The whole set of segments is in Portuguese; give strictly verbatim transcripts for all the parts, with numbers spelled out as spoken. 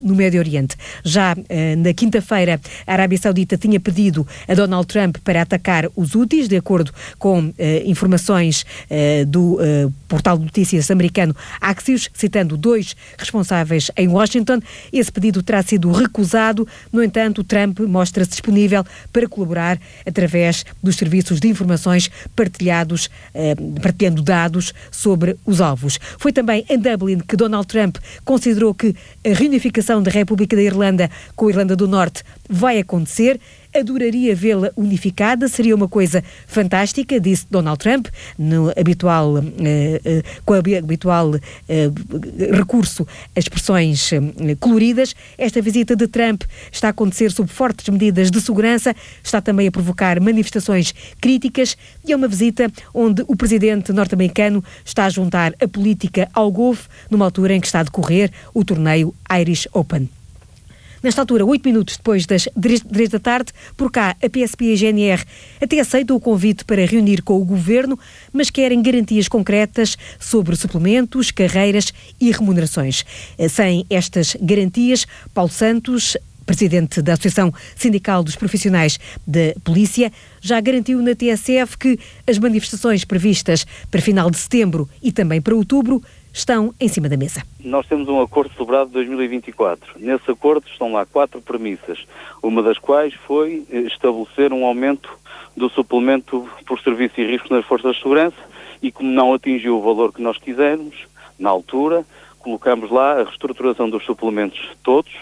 no Médio Oriente. Já eh, na quinta-feira, a Arábia Saudita tinha pedido a Donald Trump para atacar os Houthis, de acordo com eh, informações eh, do eh, portal de notícias americano Axios, citando dois responsáveis em Washington. Esse pedido terá sido recusado. No entanto, Trump mostra-se disponível para colaborar através dos serviços de informações partilhados, eh, partilhando dados sobre os alvos. Foi também em Dublin que Donald Trump considerou que a reunificação da República da Irlanda com a Irlanda do Norte vai acontecer. Adoraria vê-la unificada, seria uma coisa fantástica, disse Donald Trump, no habitual, eh, eh, com o habitual eh, recurso a expressões eh, coloridas. Esta visita de Trump está a acontecer sob fortes medidas de segurança, está também a provocar manifestações críticas e é uma visita onde o presidente norte-americano está a juntar a política ao golfe, numa altura em que está a decorrer o torneio Irish Open. Nesta altura, oito minutos depois das três da tarde, por cá, a P S P e a G N R até aceitam o convite para reunir com o Governo, mas querem garantias concretas sobre suplementos, carreiras e remunerações. Sem estas garantias, Paulo Santos, presidente da Associação Sindical dos Profissionais da Polícia, já garantiu na T S F que as manifestações previstas para final de setembro e também para outubro estão em cima da mesa. Nós temos um acordo celebrado de dois mil e vinte e quatro. Nesse acordo estão lá quatro premissas, uma das quais foi estabelecer um aumento do suplemento por serviço e risco nas forças de segurança e, como não atingiu o valor que nós quisermos, na altura, colocamos lá a reestruturação dos suplementos todos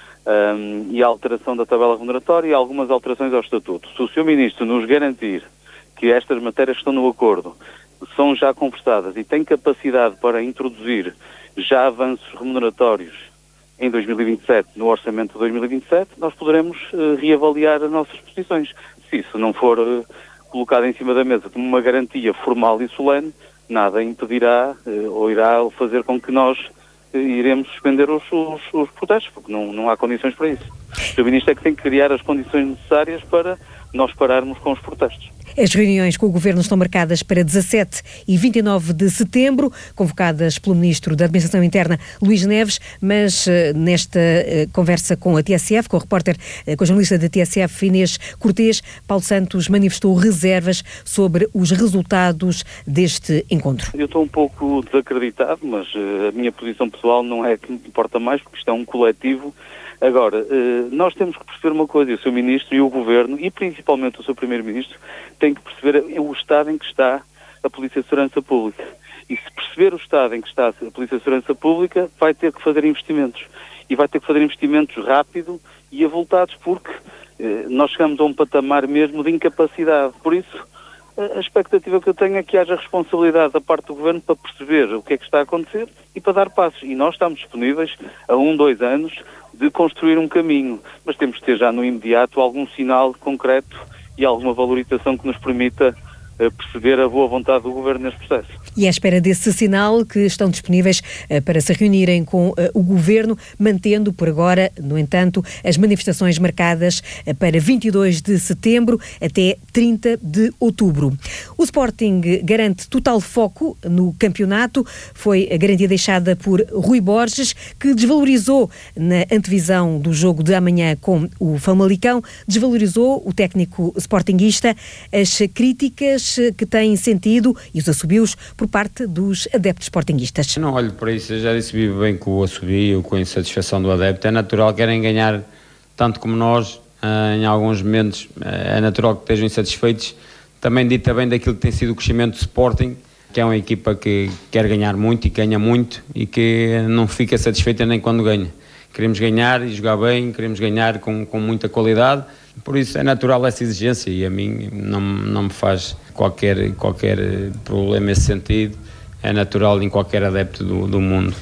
um, e a alteração da tabela remuneratória e algumas alterações ao estatuto. Se o senhor Ministro nos garantir que estas matérias que estão no acordo são já conversadas e têm capacidade para introduzir já avanços remuneratórios em dois mil e vinte e sete, no orçamento de dois mil e vinte e sete, nós poderemos uh, reavaliar as nossas posições. Se isso não for uh, colocado em cima da mesa como uma garantia formal e solene, nada impedirá uh, ou irá fazer com que nós uh, iremos suspender os, os, os protestos, porque não, não há condições para isso. O senhor Ministro é que tem que criar as condições necessárias para nós pararmos com os protestos. As reuniões com o Governo estão marcadas para dezassete e vinte e nove de setembro, convocadas pelo Ministro da Administração Interna, Luís Neves, mas uh, nesta uh, conversa com a T S F, com o repórter, uh, com a jornalista da T S F, Inês Cortês, Paulo Santos manifestou reservas sobre os resultados deste encontro. Eu estou um pouco desacreditado, mas uh, a minha posição pessoal não é que me importa mais, porque isto é um coletivo. Agora, nós temos que perceber uma coisa, e o seu Ministro e o Governo, e principalmente o seu Primeiro-Ministro, têm que perceber o estado em que está a Polícia de Segurança Pública. E se perceber o estado em que está a Polícia de Segurança Pública, vai ter que fazer investimentos. E vai ter que fazer investimentos rápido e avultados, porque nós chegamos a um patamar mesmo de incapacidade. Por isso, a expectativa que eu tenho é que haja responsabilidade da parte do Governo para perceber o que é que está a acontecer e para dar passos. E nós estamos disponíveis a um, dois anos de construir um caminho, mas temos que ter já no imediato algum sinal concreto e alguma valorização que nos permita uh, perceber a boa vontade do Governo neste processo. E à espera desse sinal que estão disponíveis uh, para se reunirem com uh, o Governo, mantendo por agora, no entanto, as manifestações marcadas uh, para vinte e dois de setembro até trinta de outubro. O Sporting garante total foco no campeonato, foi a garantia deixada por Rui Borges, que desvalorizou na antevisão do jogo de amanhã com o Famalicão, desvalorizou o técnico sportinguista as críticas que têm sentido e os assobios por parte dos adeptos sportinguistas. Não olho para isso, eu já disse vivo bem com o assobio, com a insatisfação do adepto. É natural, querem ganhar tanto como nós, em alguns momentos é natural que estejam insatisfeitos. Também dita bem daquilo que tem sido o crescimento do Sporting, que é uma equipa que quer ganhar muito e ganha muito e que não fica satisfeita nem quando ganha. Queremos ganhar e jogar bem, queremos ganhar com, com muita qualidade, por isso é natural essa exigência e a mim não, não me faz qualquer, qualquer problema nesse sentido. É natural em qualquer adepto do, do mundo,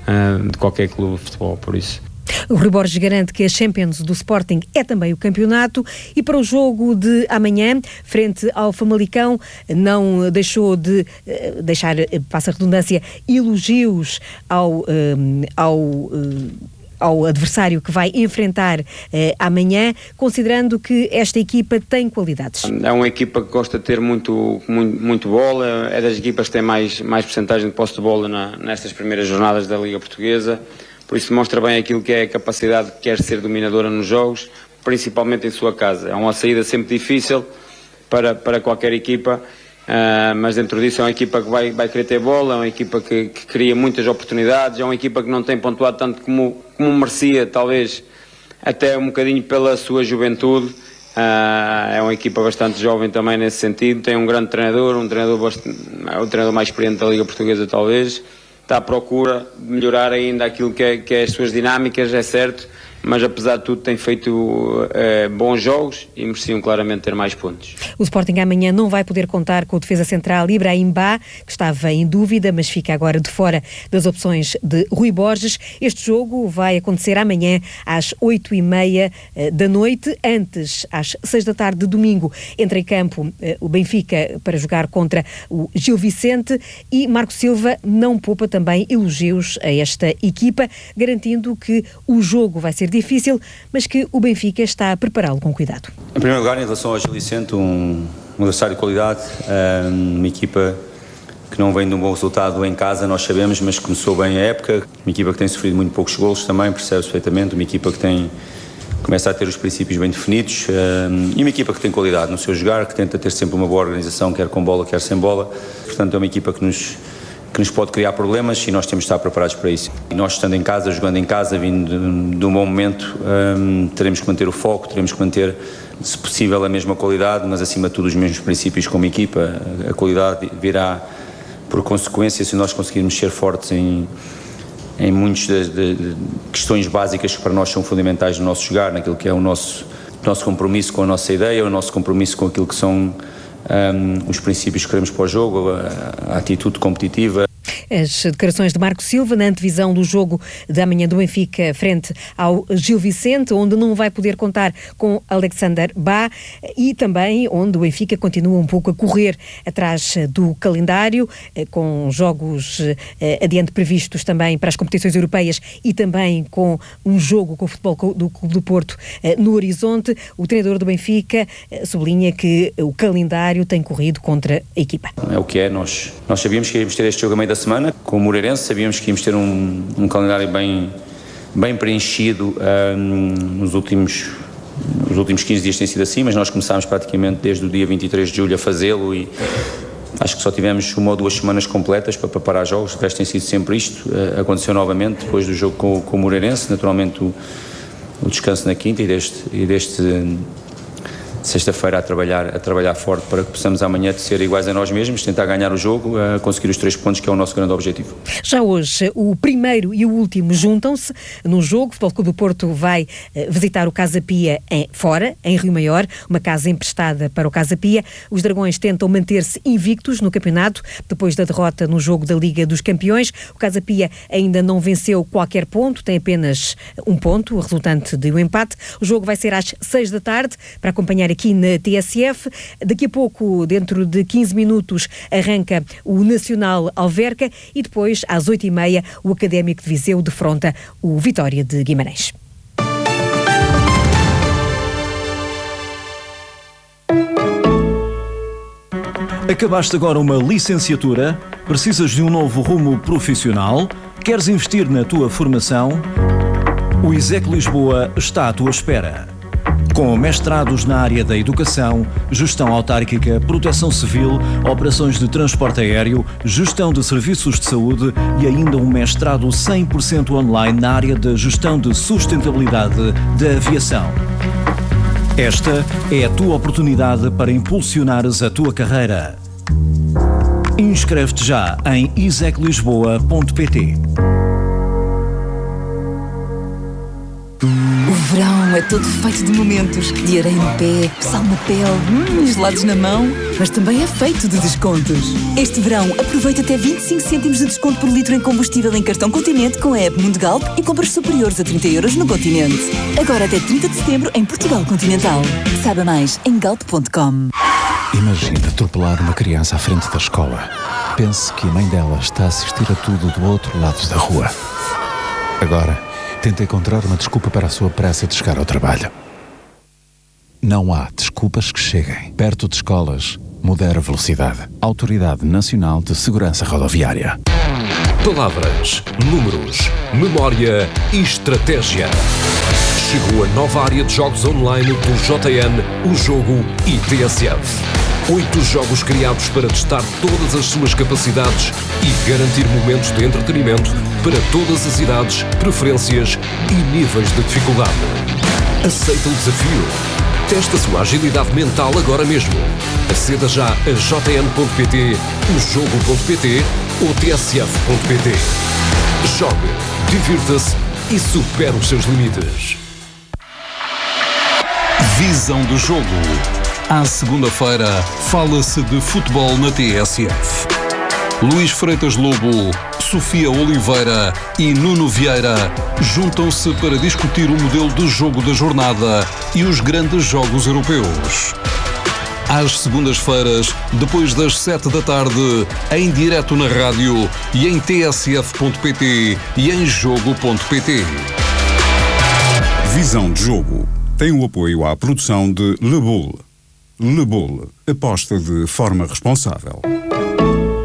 de qualquer clube de futebol, por isso. O Rui Borges garante que a Champions do Sporting é também o campeonato e para o jogo de amanhã, frente ao Famalicão, não deixou de uh, deixar, passa a redundância, elogios ao... Uh, ao uh, ao adversário que vai enfrentar eh, amanhã, considerando que esta equipa tem qualidades. É uma equipa que gosta de ter muito, muito, muito bola, é das equipas que tem mais, mais percentagem de posse de bola na, nestas primeiras jornadas da Liga Portuguesa, por isso demonstra bem aquilo que é a capacidade que quer ser dominadora nos jogos, principalmente em sua casa. É uma saída sempre difícil para, para qualquer equipa, uh, mas dentro disso é uma equipa que vai, vai querer ter bola, é uma equipa que, que cria muitas oportunidades, é uma equipa que não tem pontuado tanto como, como merecia, talvez até um bocadinho pela sua juventude. Uh, é uma equipa bastante jovem também nesse sentido, tem um grande treinador, um treinador bastante, é o treinador mais experiente da Liga Portuguesa talvez, está à procura de melhorar ainda aquilo que é, que é as suas dinâmicas, é certo, mas apesar de tudo tem feito eh, bons jogos e mereciam claramente ter mais pontos. O Sporting amanhã não vai poder contar com o defesa central Ibrahim Ba, que estava em dúvida, mas fica agora de fora das opções de Rui Borges. Este jogo vai acontecer amanhã às oito e meia da noite. Antes, às seis da tarde de domingo, entra em campo eh, o Benfica para jogar contra o Gil Vicente, e Marco Silva não poupa também elogios a esta equipa, garantindo que o jogo vai ser difícil, mas que o Benfica está a prepará-lo com cuidado. Em primeiro lugar, em relação ao Gil Vicente, um, um adversário de qualidade, uma equipa que não vem de um bom resultado em casa, nós sabemos, mas começou bem a época, uma equipa que tem sofrido muito poucos golos também, percebe-se perfeitamente, uma equipa que tem, começa a ter os princípios bem definidos, um, e uma equipa que tem qualidade no seu jogar, que tenta ter sempre uma boa organização, quer com bola, quer sem bola, portanto é uma equipa que nos que nos pode criar problemas e nós temos de estar preparados para isso. E nós, estando em casa, jogando em casa, vindo de, de um bom momento, um, teremos que manter o foco, teremos que manter, se possível, a mesma qualidade, mas acima de tudo os mesmos princípios como equipa. A qualidade virá por consequência se nós conseguirmos ser fortes em, em muitas de, de, de questões básicas que para nós são fundamentais no nosso jogar, naquilo que é o nosso, nosso compromisso com a nossa ideia, o nosso compromisso com aquilo que são Um, os princípios que queremos para o jogo, a, a atitude competitiva. As declarações de Marco Silva na antevisão do jogo da manhã do Benfica frente ao Gil Vicente, onde não vai poder contar com Alexander Ba, e também onde o Benfica continua um pouco a correr atrás do calendário, com jogos adiante previstos também para as competições europeias e também com um jogo com o futebol do Clube do Porto no horizonte. O treinador do Benfica sublinha que o calendário tem corrido contra a equipa. É o que é, nós, nós sabíamos que íamos ter este jogo a meio da semana com o Moreirense, sabíamos que íamos ter um, um calendário bem, bem preenchido. um, nos últimos nos últimos quinze dias tem sido assim, mas nós começámos praticamente desde o dia vinte e três de julho a fazê-lo e acho que só tivemos uma ou duas semanas completas para preparar jogos. O resto tem sido sempre isto. Uh, aconteceu novamente depois do jogo com, com o Moreirense, naturalmente o, o descanso na quinta e deste, e deste sexta-feira a trabalhar, a trabalhar forte para que possamos amanhã ser iguais a nós mesmos, tentar ganhar o jogo, a conseguir os três pontos, que é o nosso grande objetivo. Já hoje, o primeiro e o último juntam-se no jogo. O Futebol Clube do Porto vai uh, visitar o Casa Pia em, fora, em Rio Maior, uma casa emprestada para o Casa Pia. Os Dragões tentam manter-se invictos no campeonato, depois da derrota no jogo da Liga dos Campeões. O Casa Pia ainda não venceu qualquer ponto, tem apenas um ponto, resultante de um empate. O jogo vai ser às seis da tarde, para acompanhar aqui na T S F. Daqui a pouco, dentro de quinze minutos, arranca o Nacional Alverca e depois, às oito e meia, o Académico de Viseu defronta o Vitória de Guimarães. Acabaste agora uma licenciatura? Precisas de um novo rumo profissional? Queres investir na tua formação? O ISEC Lisboa está à tua espera. Com mestrados na área da educação, gestão autárquica, proteção civil, operações de transporte aéreo, gestão de serviços de saúde e ainda um mestrado cem por cento online na área da gestão de sustentabilidade da aviação. Esta é a tua oportunidade para impulsionares a tua carreira. Inscreve-te já em isec lisboa ponto pt. O verão é todo feito de momentos, de areia no pé, sal na pele, hum, gelados na mão, mas também é feito de descontos. Este verão aproveita até vinte e cinco cêntimos de desconto por litro em combustível em cartão Continente com a app Mundo Galp e compras superiores a trinta euros no Continente. Agora até trinta de setembro em Portugal Continental. Saiba mais em galp ponto com. Imagina atropelar uma criança à frente da escola. Pense que a mãe dela está a assistir a tudo do outro lado da rua. Agora, tenta encontrar uma desculpa para a sua pressa de chegar ao trabalho. Não há desculpas que cheguem. Perto de escolas, modera a velocidade. Autoridade Nacional de Segurança Rodoviária. Palavras, números, memória e estratégia. Chegou a nova área de jogos online do J N, o Jogo e T S F. Oito jogos criados para testar todas as suas capacidades e garantir momentos de entretenimento para todas as idades, preferências e níveis de dificuldade. Aceita o desafio? Testa a sua agilidade mental agora mesmo. Aceda já a j n ponto p t, o jogo ponto p t ou t s f ponto p t. Jogue, divirta-se e supere os seus limites. Visão do jogo. À segunda-feira, fala-se de futebol na T S F. Luís Freitas Lobo, Sofia Oliveira e Nuno Vieira juntam-se para discutir o modelo de jogo da jornada e os grandes jogos europeus. Às segundas-feiras, depois das sete da tarde, em direto na rádio e em t s f ponto p t e em jogo ponto p t. Visão de jogo tem o apoio à produção de Le Bull. Le Bull, aposta de forma responsável.